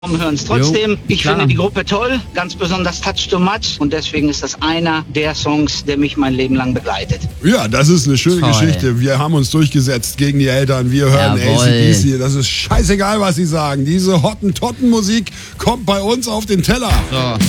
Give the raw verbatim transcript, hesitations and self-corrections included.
hören es trotzdem. Jo, ich klar. finde die Gruppe toll, ganz besonders Touch to Much und deswegen ist das einer der Songs, der mich mein Leben lang begleitet. Ja, das ist eine schöne Toll. Geschichte. Wir haben uns durchgesetzt gegen die Eltern. Wir hören Jawohl. A C D C. Das ist scheißegal, was sie sagen. Diese Hottentotten-Musik kommt bei uns auf den Teller. So.